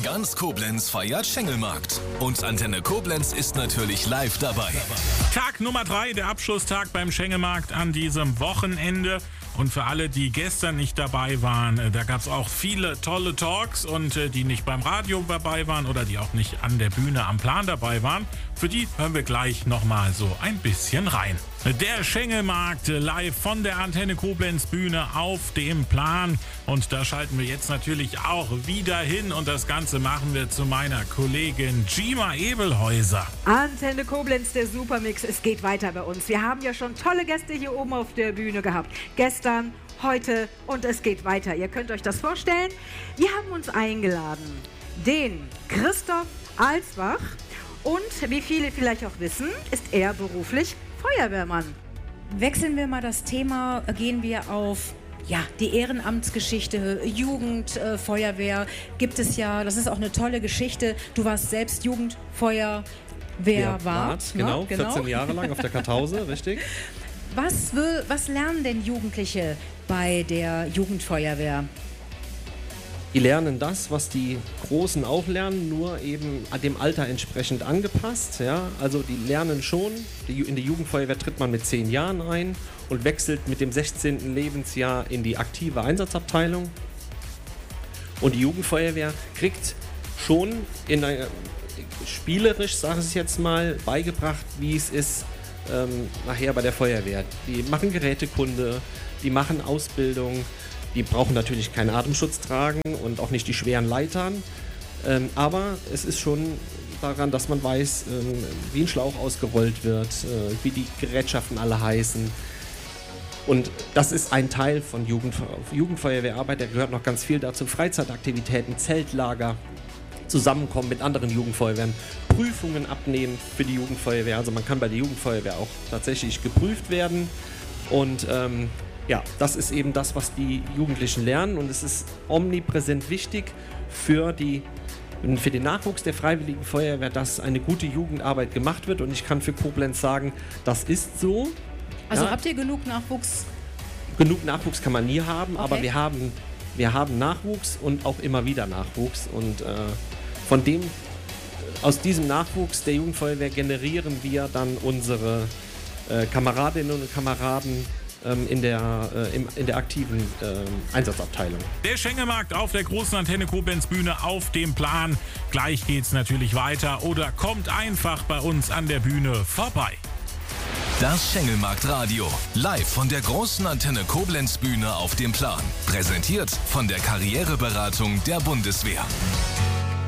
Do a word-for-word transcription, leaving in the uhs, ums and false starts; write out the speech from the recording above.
Ganz Koblenz feiert Schengelmarkt. Und Antenne Koblenz ist natürlich live dabei. Tag Nummer drei, der Abschlusstag beim Schengelmarkt an diesem Wochenende. Und für alle, die gestern nicht dabei waren, da gab es auch viele tolle Talks und die nicht beim Radio dabei waren oder die auch nicht an der Bühne am Plan dabei waren, für die hören wir gleich nochmal so ein bisschen rein. Der Schengelmarkt live von der Antenne Koblenz Bühne auf dem Plan. Und da schalten wir jetzt natürlich auch wieder hin. Und das Ganze machen wir zu meiner Kollegin Gima Ebelhäuser. Antenne Koblenz, der Supermix. Es geht weiter bei uns. Wir haben ja schon tolle Gäste hier oben auf der Bühne gehabt. Gestern, heute und es geht weiter. Ihr könnt euch das vorstellen. Wir haben uns eingeladen, den Christoph Alsbach. Und wie viele vielleicht auch wissen, ist er beruflich Feuerwehrmann. Wechseln wir mal das Thema, gehen wir auf ja, die Ehrenamtsgeschichte, Jugend, äh, Feuerwehr gibt es ja, das ist auch eine tolle Geschichte. Du warst selbst Jugendfeuerwehr, ja, wart, genau, ne? genau, vierzehn Jahre lang auf der Kartause, richtig. Was, will, was lernen denn Jugendliche bei der Jugendfeuerwehr? Die lernen das, was die Großen auch lernen, nur eben dem Alter entsprechend angepasst. Ja? Also die lernen schon, die, in die Jugendfeuerwehr tritt man mit zehn Jahren ein und wechselt mit dem sechzehnten Lebensjahr in die aktive Einsatzabteilung. Und die Jugendfeuerwehr kriegt schon in einer, spielerisch, sage ich jetzt mal, beigebracht, wie es ist ähm, nachher bei der Feuerwehr. Die machen Gerätekunde, die machen Ausbildung. Die brauchen natürlich keinen Atemschutz tragen und auch nicht die schweren Leitern. Ähm, aber es ist schon daran, dass man weiß, ähm, wie ein Schlauch ausgerollt wird, äh, wie die Gerätschaften alle heißen. Und das ist ein Teil von Jugend, Jugendfeuerwehrarbeit. Da gehört noch ganz viel dazu. Freizeitaktivitäten, Zeltlager, Zusammenkommen mit anderen Jugendfeuerwehren, Prüfungen abnehmen für die Jugendfeuerwehr. Also man kann bei der Jugendfeuerwehr auch tatsächlich geprüft werden. Und ähm, ja, das ist eben das, was die Jugendlichen lernen und es ist omnipräsent wichtig für, die, für den Nachwuchs der Freiwilligen Feuerwehr, dass eine gute Jugendarbeit gemacht wird und ich kann für Koblenz sagen, das ist so. Also ja, habt ihr genug Nachwuchs? Genug Nachwuchs kann man nie haben, Okay. aber wir haben, wir haben Nachwuchs und auch immer wieder Nachwuchs und äh, von dem, aus diesem Nachwuchs der Jugendfeuerwehr generieren wir dann unsere äh, Kameradinnen und Kameraden in der, äh, im, in der aktiven äh, Einsatzabteilung. Der Schengelmarkt auf der großen Antenne Koblenz Bühne auf dem Plan. Gleich geht's natürlich weiter oder kommt einfach bei uns an der Bühne vorbei. Das Schengelmarkt Radio. Live von der großen Antenne Koblenz Bühne auf dem Plan. Präsentiert von der Karriereberatung der Bundeswehr.